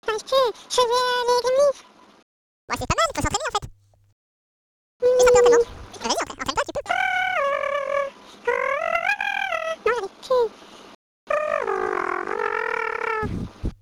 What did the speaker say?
j'arrive plus. Je vais les gremlins. Ouais, c'est pas mal, faut s'entraîner en fait. Juste un peu d'entraînement. Vas-y, entraîne-toi, tu peux. Non, j'arrive plus.